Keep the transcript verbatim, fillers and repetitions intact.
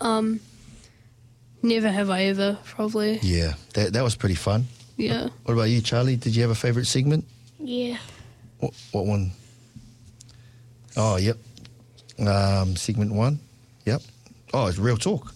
Um, Never Have I Ever, probably. Yeah, that that was pretty fun. Yeah. What about you, Charlie? Did you have a favourite segment? Yeah. What, what one? Oh, yep. Um, segment one. Yep. Oh, it's Real Talk.